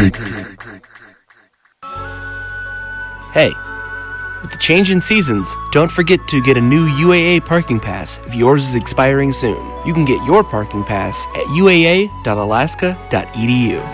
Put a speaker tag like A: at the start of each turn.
A: Hey, with the change in seasons, don't forget to get a new UAA parking pass if yours is expiring soon. You can get your parking pass at uaa.alaska.edu.